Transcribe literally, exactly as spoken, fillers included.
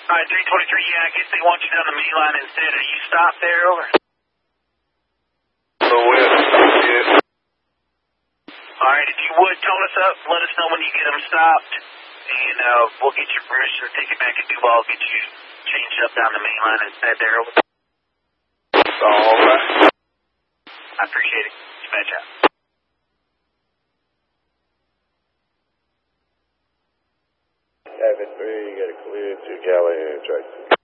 Alright, three twenty-three, yeah, I guess they want you down the main line instead. Are you stopped there, over? No, we haven't stopped yet. Alright, if you would, tone us up, let us know when you get them stopped, and uh, we'll get your permission to take it back to Duval, get you changed up down the main line instead there, over. Alright. I appreciate it. Dispatch out. Seven three, you got a clear to Callahan, track two.